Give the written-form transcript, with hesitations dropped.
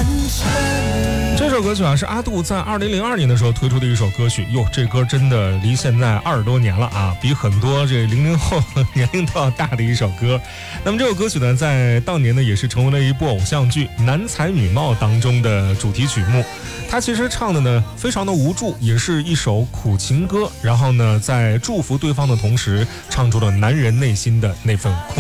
这首歌曲啊，是阿杜在2002年的时候推出的一首歌曲。哟，这歌真的离现在20多年了啊，比很多这00后年龄都要大的一首歌。那么这首歌曲呢，在当年呢也是成为了一部偶像剧《男才女貌》当中的主题曲目。他其实唱的呢非常的无助，也是一首苦情歌。然后呢，在祝福对方的同时，唱出了男人内心的那份空